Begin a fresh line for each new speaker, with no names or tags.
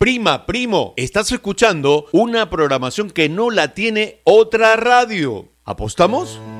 Prima, primo, estás escuchando una programación que no la tiene otra radio. ¿Apostamos?